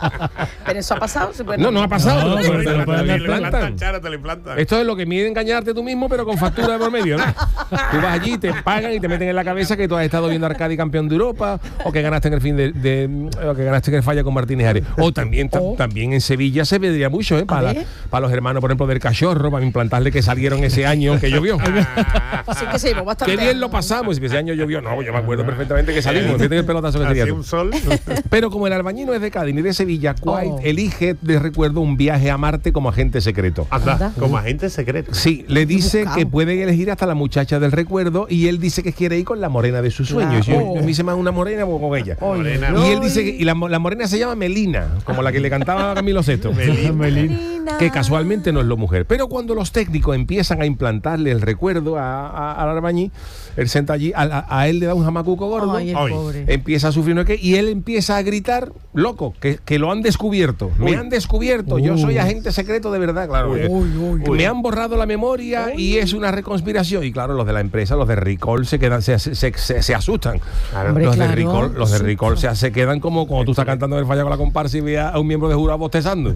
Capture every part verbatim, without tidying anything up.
Pero eso ha pasado. ¿Se puede No, no ha pasado. No, Te- pero te- te lo te- pueden te dar implantan. Charo, te lo implantan. Esto es lo que mide engañarte tú mismo, pero con factura de por medio, ¿no? Tú vas allí, te pagan y te meten en la cabeza que tú has estado viendo a Arcadi campeón de Europa, o que ganaste en el fin de, de o que ganaste en el Falla con Martínez Ares. O también, ta- Oh. también en Sevilla se vendría mucho, ¿eh? Para, ver. para los hermanos, por ejemplo, del Cachorro, para implantarle que salieron ese año que llovió. Así que se llevó bastante. Qué bien lo pasamos, y ese año llovió. No, yo me acuerdo perfectamente que salimos. Fíjate el pelotazo que Hacía sería. un sol. Pero como el albañil no es de Cádiz ni de Sevilla, White Oh. elige de recuerdo un viaje a Marte como agente secreto. Anda, Anda. como agente secreto. Sí, le dice buscado. que puede elegir hasta la muchacha del recuerdo y él dice que quiere ir con la morena de sus Claro. sueños. Yo, Oh. yo me hice más una morena o con ella. Morena. Y él dice que y la, mo- la morena se llama Melina, como la que le cantaba a Camilo Sesto. Melín. Que casualmente no es la mujer. Pero cuando los técnicos empiezan a implantarle el recuerdo a, a, al albañil, él senta allí, a, a- a él le da un jamacuco gordo. Ay, el Ay. pobre. Empieza a sufrir no sé qué, y él empieza a gritar, loco, que, que lo han descubierto. Me Uy. han descubierto, yo soy agente secreto de verdad, claro. Uy, que- uy, uy. Me han borrado la memoria y es una reconspiración. Y claro, los de la empresa, los de Recall, se quedan, se, se, se- se asustan. Hombre, los, claro, de Recall, los de susto. Recall se, se quedan como cuando tú estás cantando el falla con la comparsa y ve a, a un miembro de jurado bostezando.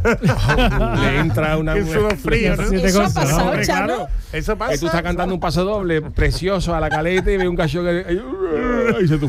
Le entra una... Qué sudor frío, ¿no? Siete Eso ha cosas, pasado, hombre, Chano. claro. Eso pasa. Que tú estás cantando un paso doble precioso a la caleta y ve un cachorro que... Y se tu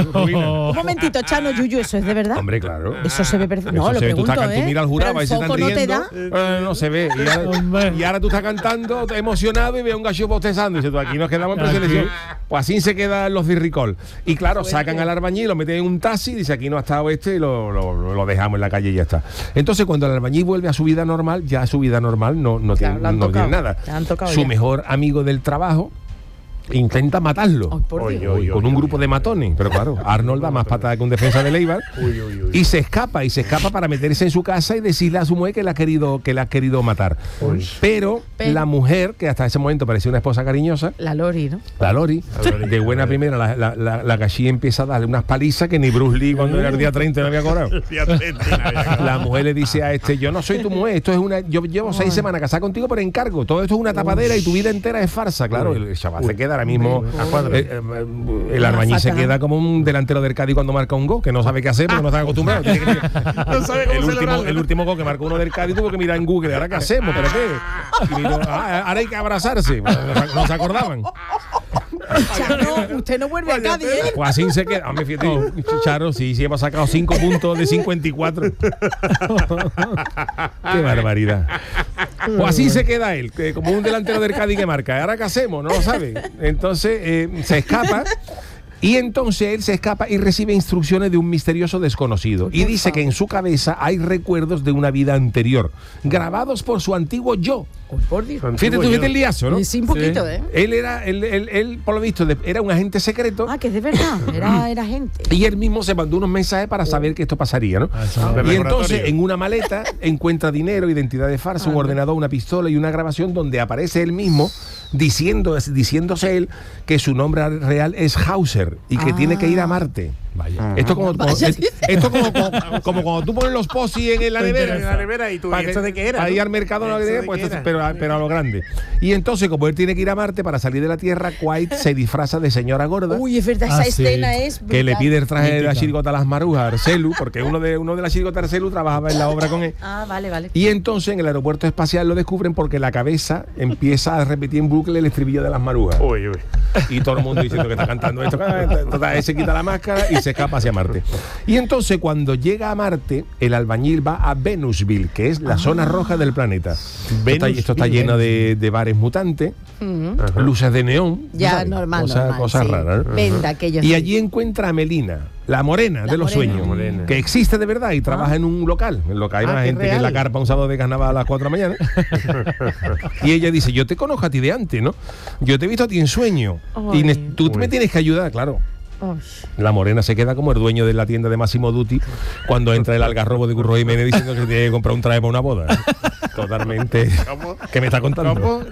Un momentito, Chano, Yuyu, ¿eso es de verdad? Hombre, claro. Eso se ve perfecto. Eso No, lo se ve, tú pregunto, estás can- tú ¿eh? miras al jurado, Pero a el ver si están foco no te riendo. da. Eh, no se ve. Y ahora, Hombre. y ahora tú estás cantando emocionado y ves a un gallo bostezando. Y dices tú, aquí nos quedamos en preselección. Pues así se quedan los de Recall. Y claro, sacan al albañil, lo meten en un taxi, dice aquí no ha estado este y lo, lo- lo dejamos en la calle y ya está. Entonces, cuando el albañil vuelve a su vida normal, ya su vida normal no, no, Claro, tiene, le han no tocado, tiene nada. le han tocado Su ya. mejor amigo del trabajo intenta matarlo. Ay, por Oye, Dios. oye, con un grupo de matones, pero claro, Arnold da más patada que un defensa de Leibar. Uy, uy, uy. Y se escapa, y se escapa para meterse en su casa y decirle a su mujer que la ha querido, que la ha querido matar. Pero, Pero- la mujer, que hasta ese momento parecía una esposa cariñosa, La Lori, ¿no? la Lori, La Lori, de buena la Lori. primera, la, la, la, la Gachí empieza a darle unas palizas que ni Bruce Lee cuando era el día treinta no había cobrado. Día treinta, ya, ya. La mujer le dice a este, yo no soy tu mujer, esto es una, yo llevo seis semanas casada contigo por encargo, todo esto es una tapadera y tu vida entera es farsa. Claro, el chaval se queda ahora mismo, eh, eh, el albañil se fatal. queda como un delantero del Cádiz cuando marca un gol, que no sabe qué hacer porque no está acostumbrado. Tiene que- No sabe cómo el, último, celebrarlo. el último gol que marcó uno del Cádiz tuvo que mirar en Google, ¿ahora qué hacemos? ¿Pero qué? Y miró, "Ah, ahora hay que abrazarse. No, se- no se acordaban. Chano, usted no vuelve a Cádiz, ¿eh? Pues así se queda. Hombre, fíjate, Charo, sí, sí, hemos sacado cinco puntos de cincuenta y cuatro. Qué barbaridad. Pues así se queda él, que como un delantero del Cádiz que marca. ¿Ahora qué hacemos? No lo sabe. Entonces eh, se escapa. Y entonces él se escapa y recibe instrucciones de un misterioso desconocido. Y dice que en su cabeza hay recuerdos de una vida anterior, grabados por su antiguo yo. Ay, por Dios. Fíjate tú, fíjate el liazo, ¿no? Y sí, un poquito, ¿eh? Él era, él, él, él, por lo visto, de- era un agente secreto. Ah, que es de verdad. Era, era gente. Y él mismo se mandó unos mensajes para saber que esto pasaría, ¿no? Ah, eso no. Y Recordatorio. entonces en una maleta encuentra dinero, identidades falsas, un ordenador, una pistola y una grabación donde aparece él mismo diciendo, diciéndose él que su nombre real es Hauser y que Ah. tiene que ir a Marte. Vaya. Esto como, como- Vaya, esto, esto como, como, como cuando tú pones los posis en, en la nevera. En la nevera y tú, ¿y Para esto de qué era? Para ir tú? al mercado, no, ¿Esto de pues, qué esto- era? pero, a- pero a lo grande. Y entonces, como él tiene que ir a Marte para salir de la Tierra, White se disfraza de señora gorda. Uy, es verdad, Ah, esa sí. escena es Que le brutal. pide el traje de la Mítica. chirigota a las marujas, Arcelu, porque uno de, uno de las chirigotas Arcelu trabajaba en la obra con él. Ah, vale, vale. Y entonces en el aeropuerto espacial lo descubren porque la cabeza empieza a repetir en bucle el estribillo de las marujas. Uy, uy. Y todo el mundo diciendo que está cantando esto. Total, él se quita la máscara y se escapa hacia Marte. Y entonces cuando llega a Marte, el albañil va a Venusville, que es la zona roja del planeta. Esto está, esto está lleno de, de bares mutantes, luces de neón. Ya, ¿sabes? normal, Cosas, normal, cosas sí. raras, ¿no? Venda, aquello Y sí. allí encuentra a Melina, la morena La de los morena. sueños, Morena. que existe de verdad y trabaja en un local. En lo que hay Ah, más qué gente que en la real. carpa un sábado de carnaval a las cuatro de la mañana. Y ella dice, yo te conozco a ti de antes, ¿no? Yo te he visto a ti en sueño. Y Ay. ne- tú me tienes que ayudar, claro. Ay. La morena se queda como el dueño de la tienda de Massimo Dutti cuando entra el algarrobo de Curro Jiménez diciendo que tiene que comprar un traje para una boda. Totalmente. ¿Cómo? ¿Qué me está contando? ¿Cómo?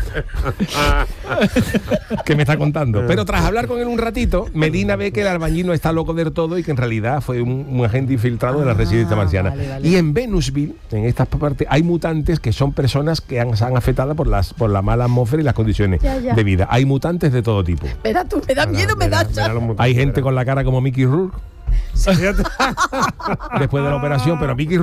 ¿Qué me está contando? Pero tras hablar con él un ratito, Medina ve que el albañil no está loco del todo y que en realidad fue un, un agente infiltrado de la Ah, residencia marciana. vale, vale. Y en Venusville, en estas partes, hay mutantes que son personas que han, se han afectado por, las, por la mala atmósfera y las condiciones Ya, ya. de vida. Hay mutantes de todo tipo. Espera tú, me da miedo, me da Hay gente con la cara como Mickey Rourke después de la operación, pero Mickey